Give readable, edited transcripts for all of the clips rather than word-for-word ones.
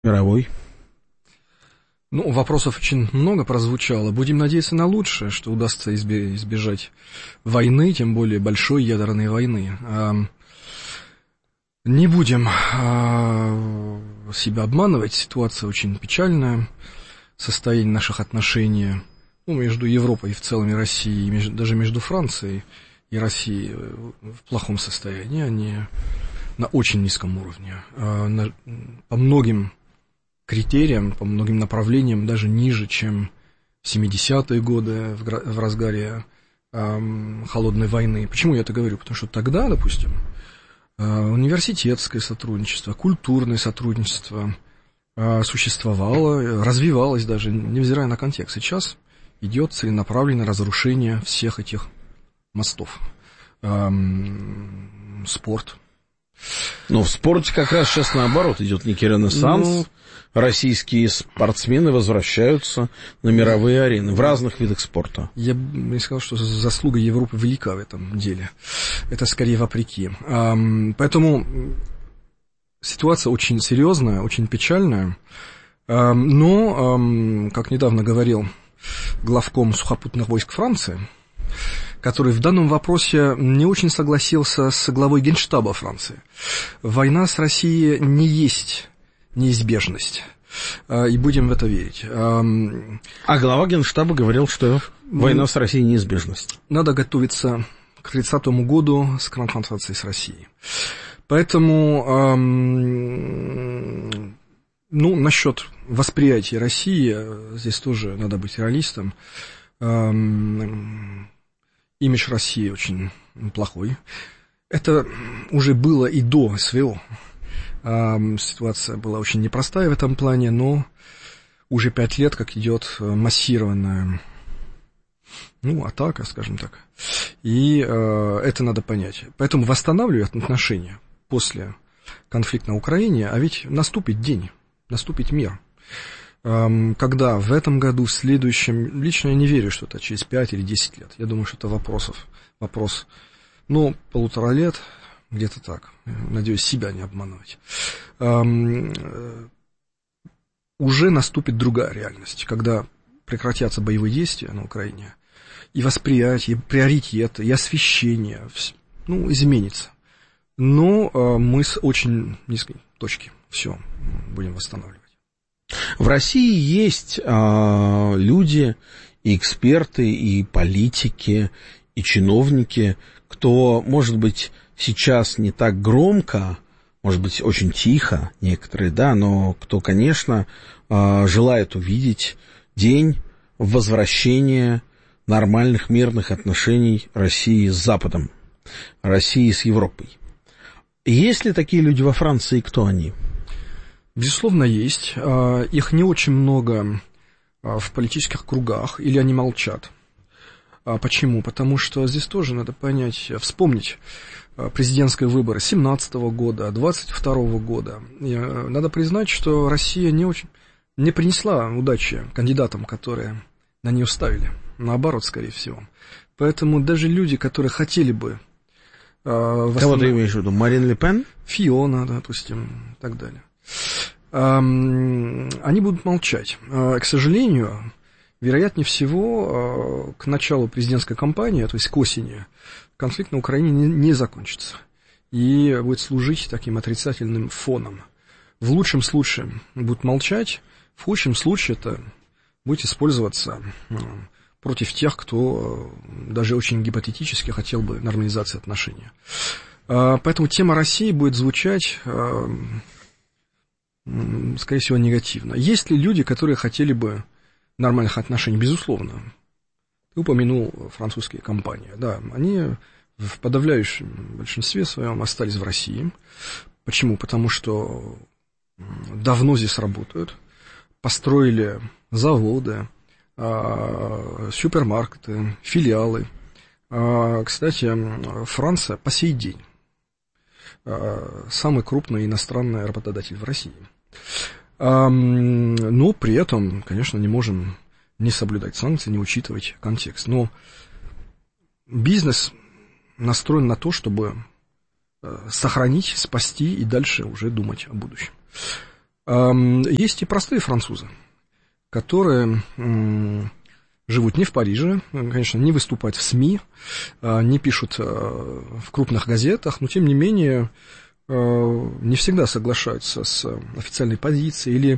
мировой? Ну, вопросов очень много прозвучало. Будем надеяться на лучшее, что удастся избежать войны, тем более большой ядерной войны. Не будем себя обманывать, ситуация очень печальная, состояние наших отношений между Европой и в целом и Россией, даже между Францией и Россией в плохом состоянии, они на очень низком уровне, по многим критериям, по многим направлениям даже ниже, чем в 70-е годы в разгаре холодной войны. Почему я это говорю? Потому что тогда, допустим, университетское сотрудничество, культурное сотрудничество существовало, развивалось даже, невзирая на контекст. Сейчас идет целенаправленное разрушение всех этих мостов. Спорт. Но в спорте как раз сейчас наоборот идет некий ренессанс. Российские спортсмены возвращаются на мировые арены в разных видах спорта. Я бы не сказал, что заслуга Европы велика в этом деле. Это скорее вопреки. Поэтому ситуация очень серьезная, очень печальная. Но, как недавно говорил главком сухопутных войск Франции, который в данном вопросе не очень согласился с главой Генштаба Франции, война с Россией не есть неизбежность, и будем в это верить. А глава Генштаба говорил, что война с Россией неизбежность. Надо готовиться к 30-му году с конфронтацией с Россией. Поэтому, насчет восприятия России, здесь тоже надо быть реалистом. Имидж России очень плохой. Это уже было и до СВО. Ситуация была очень непростая в этом плане, но уже 5 лет, как идет массированная, атака, скажем так. И это надо понять. Поэтому восстанавливать отношения после конфликта на Украине, а ведь наступит день, наступит мир. Когда в этом году, в следующем, лично я не верю, что это через 5 или 10 лет. Я думаю, что это вопрос, 1,5 лет, где-то так. Надеюсь, себя не обманывать. Уже наступит другая реальность, когда прекратятся боевые действия на Украине, и восприятие, и приоритеты, и освещение, изменится. Но мы с очень низкой точки все будем восстанавливать. В России есть люди, и эксперты, и политики, и чиновники, кто, может быть, сейчас не так громко, может быть, очень тихо, некоторые, но кто, конечно, желает увидеть день возвращения нормальных мирных отношений России с Западом, России с Европой. Есть ли такие люди во Франции, и кто они? Безусловно, есть. Их не очень много в политических кругах, или они молчат. Почему? Потому что здесь тоже надо вспомнить президентские выборы 2017 года, 2022 года. И надо признать, что Россия не принесла удачи кандидатам, которые на нее ставили. Наоборот, скорее всего. Поэтому даже люди, которые хотели бы... Кого ты имеешь в виду? Марин Ле Пен? Фиона, допустим, и так далее. Они будут молчать. К сожалению, вероятнее всего, к началу президентской кампании, то есть к осени, конфликт на Украине не закончится и будет служить таким отрицательным фоном. В лучшем случае будут молчать, в худшем случае это будет использоваться против тех, кто даже очень гипотетически хотел бы нормализации отношений. Поэтому тема России будет звучать, скорее всего, негативно. Есть ли люди, которые хотели бы нормальных отношений? Безусловно. Ты упомянул французские компании. Да, они в подавляющем большинстве своем остались в России. Почему? Потому что давно здесь работают, построили заводы, супермаркеты, филиалы. Кстати, Франция по сей день самый крупный иностранный работодатель в России. Но при этом, конечно, не можем не соблюдать санкции, не учитывать контекст. Но бизнес настроен на то, чтобы сохранить, спасти и дальше уже думать о будущем. Есть и простые французы, которые живут не в Париже, конечно, не выступают в СМИ, не пишут в крупных газетах, но, тем не менее, не всегда соглашаются с официальной позицией или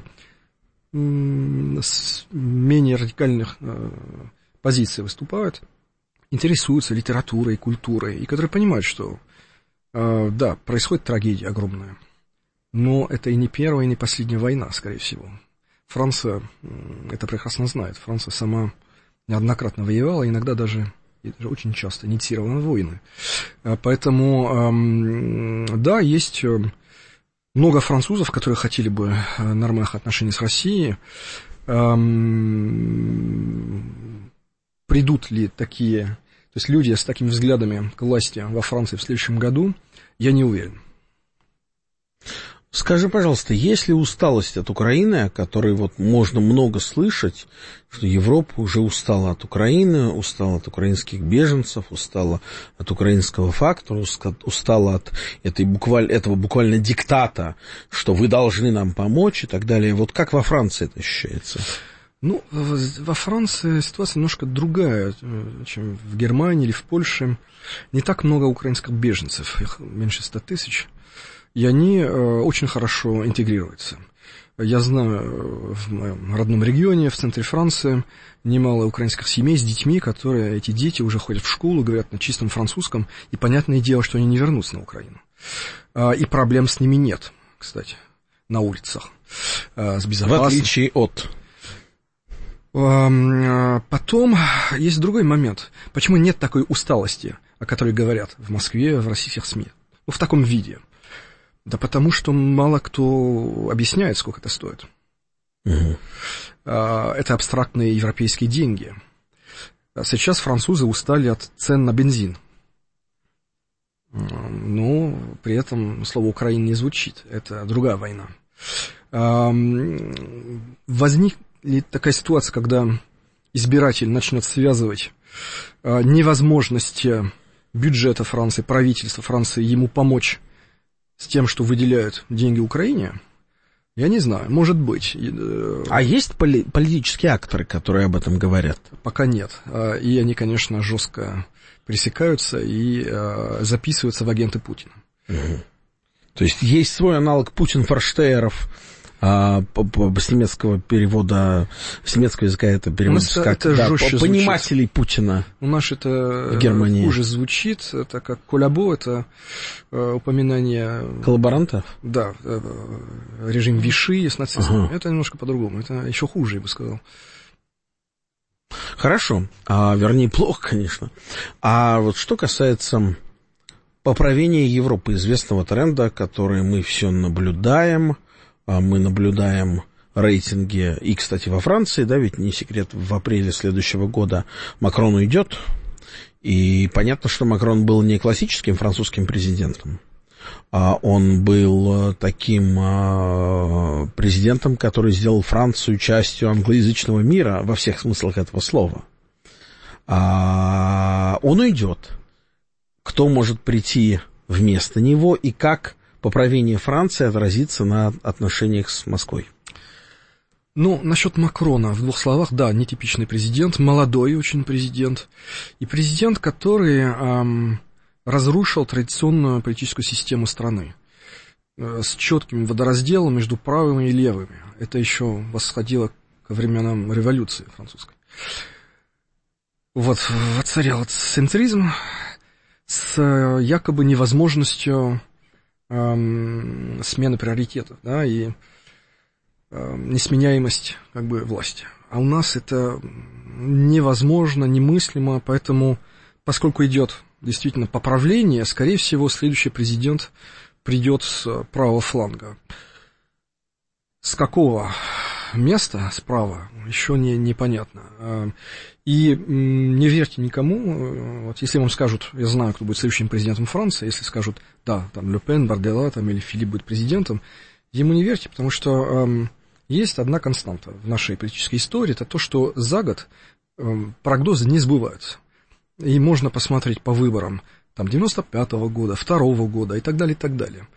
с менее радикальных позиций выступают, интересуются литературой, культурой, и которые понимают, что, да, происходит трагедия огромная, но это и не первая, и не последняя война, скорее всего. Франция это прекрасно знает. Франция сама неоднократно воевала, иногда даже, и даже очень часто инициировала войны. Поэтому, да, есть много французов, которые хотели бы нормальных отношений с Россией. Придут ли такие, то есть люди с такими взглядами к власти во Франции в следующем году, я не уверен. Скажи, пожалуйста, есть ли усталость от Украины, о которой вот можно много слышать, что Европа уже устала от Украины, устала от украинских беженцев, устала от украинского фактора, устала от этого буквально диктата, что вы должны нам помочь и так далее. Вот как во Франции это ощущается? Ну, во Франции ситуация немножко другая, чем в Германии или в Польше. Не так много украинских беженцев, их меньше 100 тысяч. И они очень хорошо интегрируются. Я знаю в моем родном регионе, в центре Франции, немало украинских семей с детьми, которые, эти дети уже ходят в школу, говорят на чистом французском, и понятное дело, что они не вернутся на Украину. И проблем с ними нет, кстати, на улицах, с безопасностью. В отличие от... Потом есть другой момент. Почему нет такой усталости, о которой говорят в Москве, в российских СМИ? Ну, в таком виде. Да потому что мало кто объясняет, сколько это стоит. Угу. Это абстрактные европейские деньги. Сейчас французы устали от цен на бензин. Но при этом слово «Украина» не звучит. Это другая война. Возникнет такая ситуация, когда избиратель начнет связывать невозможность бюджета Франции, правительства Франции ему помочь с тем, что выделяют деньги Украине, я не знаю, может быть. А есть политические акторы, которые об этом говорят? Пока нет. И они, конечно, жестко пресекаются и записываются в агенты Путина. Угу. То есть есть свой аналог Путин-Форштейеров, с немецкого перевода, с немецкого языка это переводится как понимателей Путина. У нас это в Германии хуже звучит, это как коллабо, это упоминание... Коллаборантов? Да, режим Виши с нацизмом. Ага. Это немножко по-другому, это еще хуже, я бы сказал. Хорошо, вернее, плохо, конечно. А вот что касается поправения Европы, известного тренда, который мы все наблюдаем, мы наблюдаем рейтинги, и, кстати, во Франции, да, ведь не секрет, в апреле следующего года Макрон уйдет, и понятно, что Макрон был не классическим французским президентом, а он был таким президентом, который сделал Францию частью англоязычного мира во всех смыслах этого слова. Он уйдет. Кто может прийти вместо него и как поправление Франции отразится на отношениях с Москвой? Ну, насчет Макрона, в двух словах, да, нетипичный президент, молодой очень президент, и президент, который разрушил традиционную политическую систему страны с четким водоразделом между правыми и левыми. Это еще восходило ко временам революции французской. Вот, воцарял центризм с якобы невозможностью смены приоритетов, да, и несменяемость как бы власти. А у нас это невозможно, немыслимо, поэтому, поскольку идет действительно поправление, скорее всего, следующий президент придет с правого фланга. С какого места справа, еще непонятно. И не верьте никому, вот если вам скажут, я знаю, кто будет следующим президентом Франции, если скажут, да, там Ле Пен, Бардела, там, или Филипп будет президентом, ему не верьте, потому что есть одна константа в нашей политической истории, это то, что за год прогнозы не сбываются. И можно посмотреть по выборам там 95-го года, 2-го года и так далее, и так далее.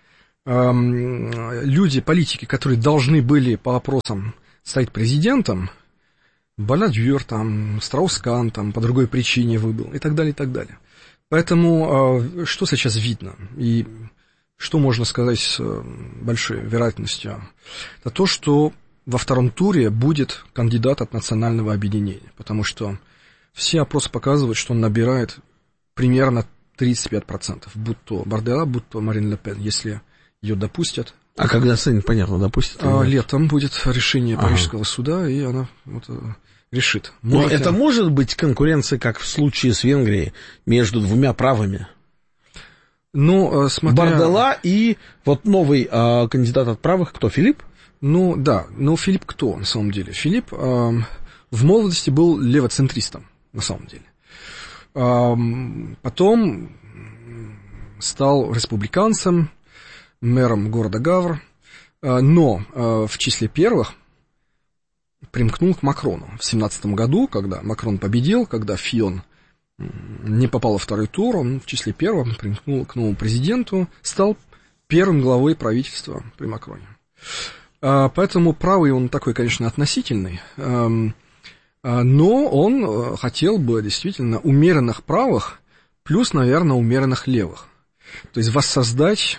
люди, политики, которые должны были по вопросам стать президентом, Баладюр, там, Страус-Кан, там, по другой причине выбыл, и так далее, и так далее. Поэтому что сейчас видно, и что можно сказать с большой вероятностью, это то, что во втором туре будет кандидат от национального объединения, потому что все опросы показывают, что он набирает примерно 35%, будь то Бардella, будь то Марин Ле Пен, если ее допустят. А когда станет понятно, допустят? Летом будет решение Парижского суда, и она решит. Но это может быть конкуренция, как в случае с Венгрией, между двумя правыми? Ну, Бардella и вот новый кандидат от правых, кто, Филипп? Ну, да, но Филипп кто, на самом деле? Филипп в молодости был левоцентристом, на самом деле. Потом стал республиканцем, мэром города Гавр, но в числе первых примкнул к Макрону в 2017 году, когда Макрон победил, когда Фион не попал во второй тур, он в числе первых примкнул к новому президенту, стал первым главой правительства при Макроне. Поэтому правый он такой, конечно, относительный, но он хотел бы действительно умеренных правых плюс, наверное, умеренных левых. То есть воссоздать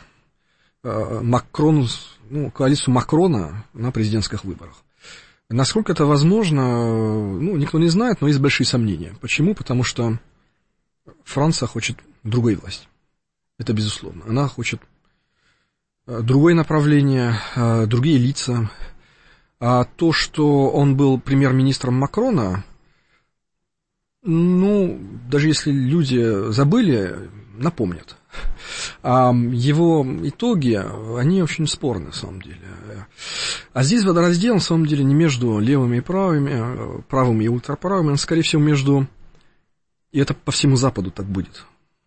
коалицию Макрона на президентских выборах. Насколько это возможно, никто не знает, но есть большие сомнения. Почему? Потому что Франция хочет другой власти. Это безусловно. Она хочет другое направление, другие лица. А то, что он был премьер-министром Макрона, даже если люди забыли, напомнят. А его итоги, они очень спорны, на самом деле. А здесь водораздел, на самом деле, не между левыми и правыми, правыми и ультраправыми, а, скорее всего, между, и это по всему Западу так будет,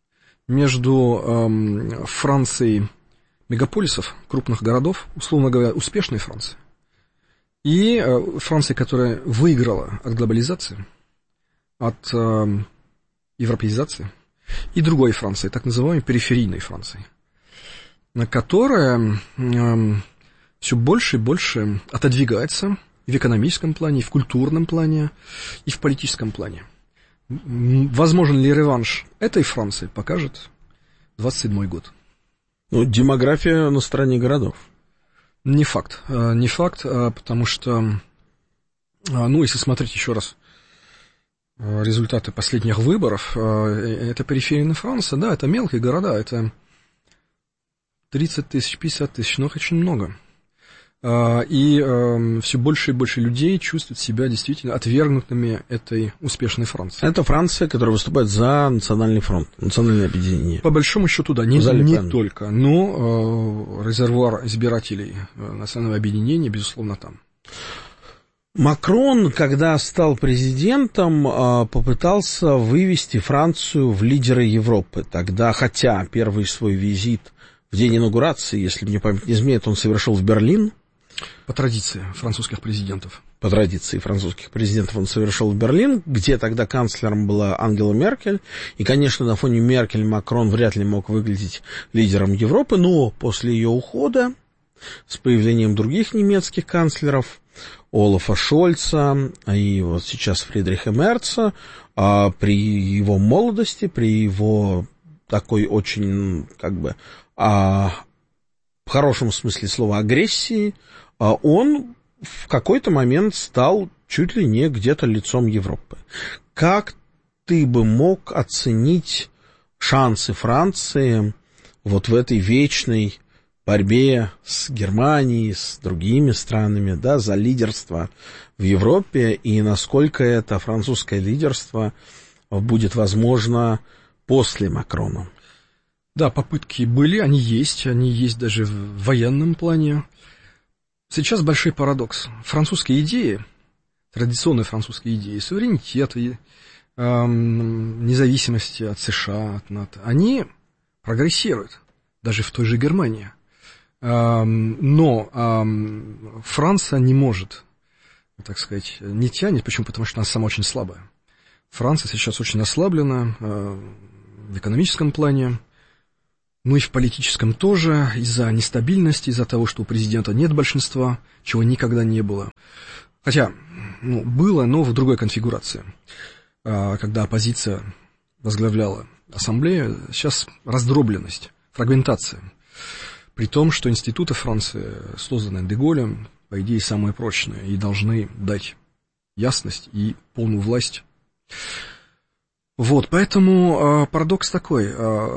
между Францией мегаполисов, крупных городов, условно говоря, успешной Франции, и Францией, которая выиграла от глобализации, от европеизации, и другой Франции, так называемой периферийной Франции, которая все больше и больше отодвигается и в экономическом плане, и в культурном плане, и в политическом плане. Возможен ли реванш этой Франции, покажет 27-й год. Демография на стороне городов. Не факт, потому что, если смотреть еще раз результаты последних выборов, это периферийная Франция, да, это мелкие города, это 30 тысяч, 50 тысяч, но их очень много. И все больше и больше людей чувствуют себя действительно отвергнутыми этой успешной Франции. Это Франция, которая выступает за национальный фронт, национальное объединение. По большому счету, да, не только, но резервуар избирателей национального объединения, безусловно, там. Макрон, когда стал президентом, попытался вывести Францию в лидеры Европы. Тогда, хотя первый свой визит в день инаугурации, если мне память не изменяет, он совершил в Берлин. По традиции французских президентов. По традиции французских президентов он совершил в Берлин, где тогда канцлером была Ангела Меркель. И, конечно, на фоне Меркель Макрон вряд ли мог выглядеть лидером Европы, но после ее ухода, с появлением других немецких канцлеров, Олафа Шольца и вот сейчас Фридриха Мерца, при его молодости, при его такой очень, в хорошем смысле слова, агрессии, он в какой-то момент стал чуть ли не где-то лицом Европы. Как ты бы мог оценить шансы Франции вот в этой вечной борьбе с Германией, с другими странами, да, за лидерство в Европе, и насколько это французское лидерство будет возможно после Макрона? Да, попытки были, они есть даже в военном плане. Сейчас большой парадокс. Французские идеи, традиционные французские идеи, суверенитета, независимости от США, от НАТО, они прогрессируют, даже в той же Германии. Но Франция не может, так сказать, не тянет. Почему? Потому что она сама очень слабая. Франция сейчас очень ослаблена в экономическом плане. Ну и в политическом тоже, из-за нестабильности, из-за того, что у президента нет большинства, чего никогда не было. Хотя, было, но в другой конфигурации. Когда оппозиция возглавляла ассамблею, сейчас раздробленность, фрагментация. При том, что институты Франции, созданные де Голлем, по идее, самые прочные и должны дать ясность и полную власть. Вот, поэтому парадокс такой.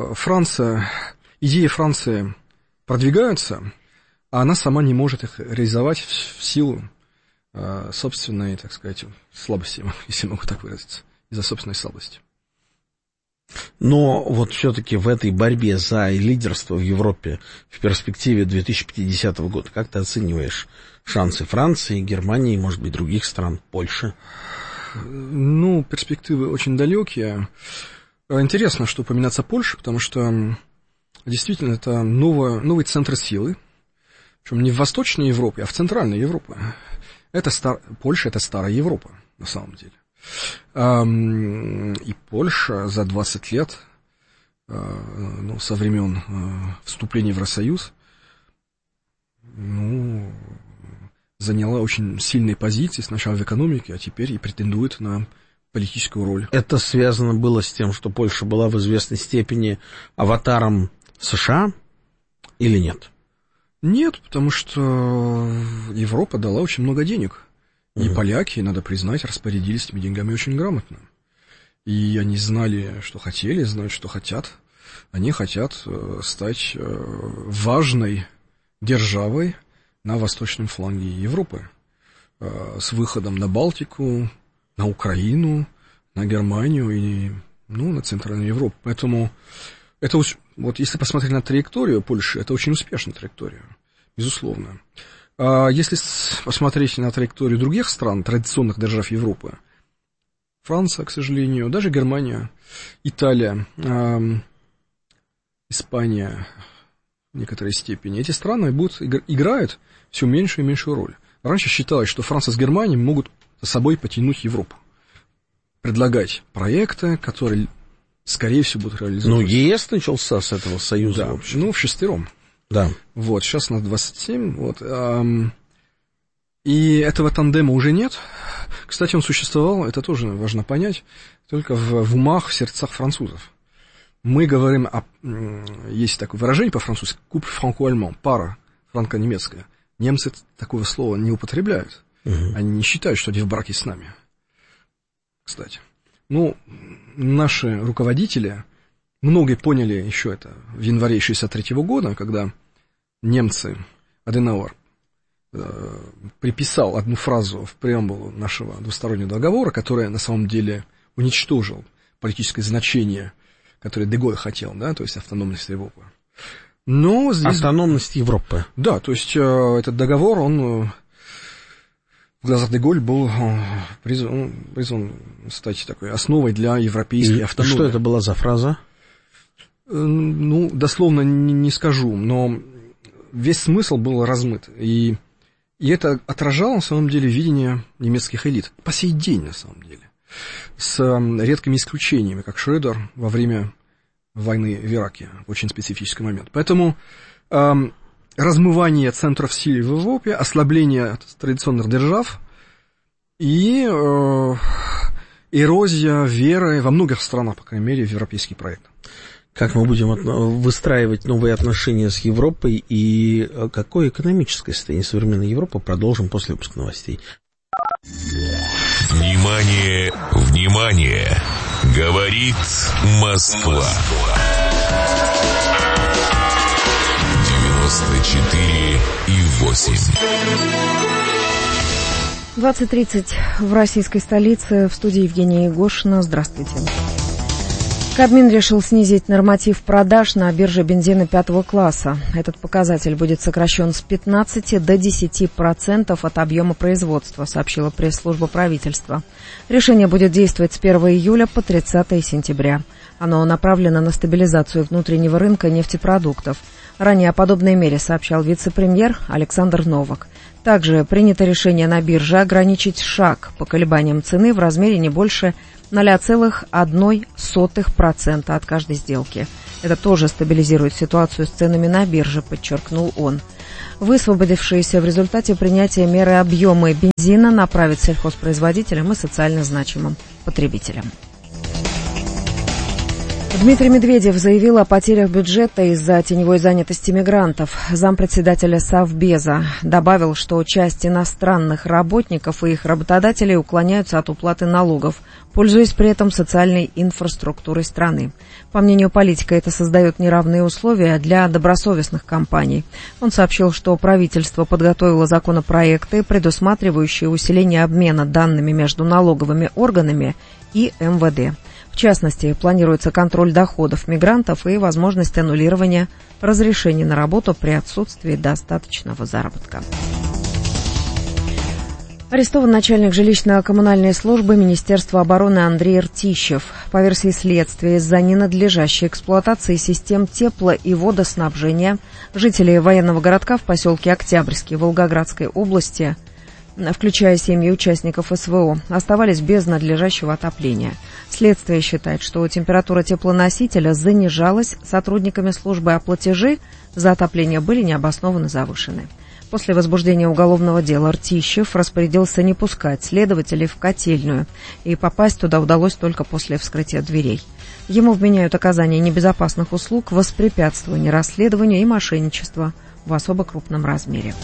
Идеи Франции продвигаются, а она сама не может их реализовать в силу собственной, так сказать, слабости, если могу так выразиться, из-за собственной слабости. Но вот все-таки в этой борьбе за лидерство в Европе в перспективе 2050 года, как ты оцениваешь шансы Франции, Германии, может быть, других стран, Польши? Перспективы очень далекие. Интересно, что упоминается Польша, потому что действительно это новый центр силы, причем не в Восточной Европе, а в Центральной Европе. Польша — это старая Европа, на самом деле. И Польша за 20 лет, со времен вступления в Евросоюз, заняла очень сильные позиции сначала в экономике, а теперь и претендует на политическую роль. Это связано было с тем, что Польша была в известной степени аватаром США или нет? Нет, потому что Европа дала очень много денег. И поляки, надо признать, распорядились этими деньгами очень грамотно. И они знали, что хотели, знают, что хотят. Они хотят стать важной державой на восточном фланге Европы. С выходом на Балтику, на Украину, на Германию и на Центральную Европу. Поэтому это вот если посмотреть на траекторию Польши, это очень успешная траектория, безусловно. Если посмотреть на траекторию других стран, традиционных держав Европы, Франция, к сожалению, даже Германия, Италия, Испания в некоторой степени, эти страны играют все меньшую и меньшую роль. Раньше считалось, что Франция с Германией могут за собой потянуть Европу, предлагать проекты, которые, скорее всего, будут реализованы. ЕС начался с этого союза. Да, вшестером. Да. Вот, сейчас у нас 27, и этого тандема уже нет. Кстати, он существовал, это тоже важно понять, только в умах, в сердцах французов. Мы говорим есть такое выражение по-французски, couple franco-allemand, пара франко-немецкая. Немцы такого слова не употребляют. Они не считают, что они в браке с нами. Кстати. Наши руководители, многие поняли еще это в январе 1963 года, когда немцы, Аденауэр, приписал одну фразу в преамбулу нашего двустороннего договора, которая на самом деле уничтожил политическое значение, которое де Голль хотел, да, то есть автономность Европы. Но здесь... Автономность Европы. Да, то есть этот договор, он в глазах де Голль был призван стать такой основой для европейской автономии. Что это была за фраза? Дословно не скажу, но весь смысл был размыт. И это отражало, на самом деле, видение немецких элит. По сей день, на самом деле. С редкими исключениями, как Шрёдер во время войны в Ираке, в очень специфический момент. Поэтому размывание центров силы в Европе, ослабление традиционных держав и эрозия веры во многих странах, по крайней мере, в европейский проект. Как мы будем выстраивать новые отношения с Европой и какое экономическое состояние современной Европы, продолжим после выпуска новостей. Внимание, внимание! Говорит Москва. 94,8. 20:30 в российской столице. В студии Евгения Егошина. Здравствуйте. Кабмин решил снизить норматив продаж на бирже бензина 5 класса. Этот показатель будет сокращен с 15 до 10% от объема производства, сообщила пресс-служба правительства. Решение будет действовать с 1 июля по 30 сентября. Оно направлено на стабилизацию внутреннего рынка нефтепродуктов. Ранее о подобной мере сообщал вице-премьер Александр Новак. Также принято решение на бирже ограничить шаг по колебаниям цены в размере не больше 0,01% от каждой сделки. Это тоже стабилизирует ситуацию с ценами на бирже, подчеркнул он. Высвободившиеся в результате принятия меры объемы бензина направят сельхозпроизводителям и социально значимым потребителям. Дмитрий Медведев заявил о потерях бюджета из-за теневой занятости мигрантов. Зампредседателя Совбеза добавил, что часть иностранных работников и их работодателей уклоняются от уплаты налогов, пользуясь при этом социальной инфраструктурой страны. По мнению политика, это создает неравные условия для добросовестных компаний. Он сообщил, что правительство подготовило законопроекты, предусматривающие усиление обмена данными между налоговыми органами и МВД. В частности, планируется контроль доходов мигрантов и возможность аннулирования разрешений на работу при отсутствии достаточного заработка. Арестован начальник жилищно-коммунальной службы Министерства обороны Андрей Ртищев. По версии следствия, из-за ненадлежащей эксплуатации систем тепло- и водоснабжения жители военного городка в поселке Октябрьский Волгоградской области, включая семьи участников СВО, оставались без надлежащего отопления. Следствие считает, что температура теплоносителя занижалась сотрудниками службы, а платежи за отопление были необоснованно завышены. После возбуждения уголовного дела Ртищев распорядился не пускать следователей в котельную, и попасть туда удалось только после вскрытия дверей. Ему вменяют оказание небезопасных услуг, воспрепятствование расследованию и мошенничество в особо крупном размере.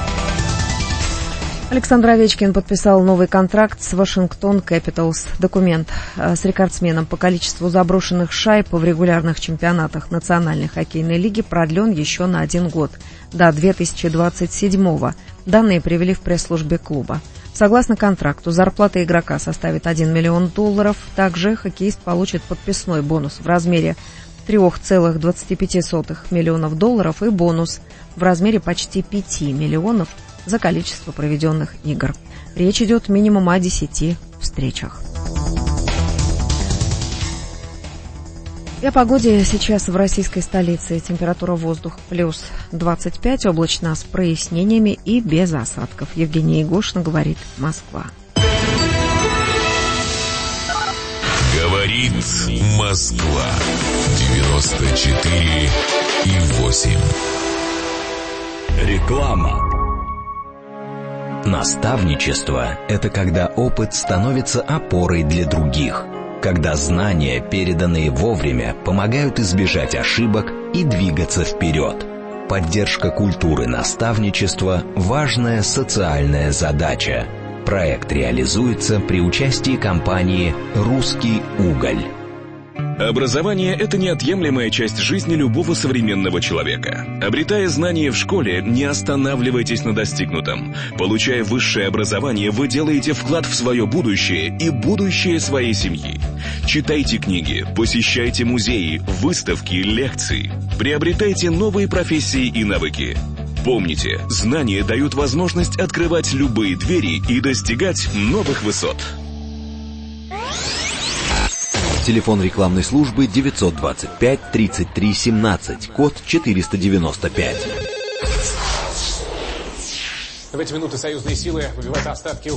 Александр Овечкин подписал новый контракт с Вашингтон Capitals. Документ с рекордсменом по количеству заброшенных шайб в регулярных чемпионатах Национальной хоккейной лиги продлен еще на 1 год, до 2027-го. Данные привели в пресс-службе клуба. Согласно контракту, зарплата игрока составит $1 миллион. Также хоккеист получит подписной бонус в размере $3,25 миллионов и бонус в размере почти $5 миллионов за количество проведенных игр. Речь идет минимум о 10 встречах. И о погоде сейчас в российской столице. Температура воздуха плюс 25, облачно с прояснениями и без осадков. Евгения Егошина, говорит Москва. Говорит Москва. 94,8. Реклама. Наставничество – это когда опыт становится опорой для других, когда знания, переданные вовремя, помогают избежать ошибок и двигаться вперед. Поддержка культуры наставничества – важная социальная задача. Проект реализуется при участии компании «Русский уголь». Образование – это неотъемлемая часть жизни любого современного человека. Обретая знания в школе, не останавливайтесь на достигнутом. Получая высшее образование, вы делаете вклад в свое будущее и будущее своей семьи. Читайте книги, посещайте музеи, выставки, лекции. Приобретайте новые профессии и навыки. Помните, знания дают возможность открывать любые двери и достигать новых высот. Телефон рекламной службы 925 33 17, код 495. В эти минуты союзные силы выбивают остатки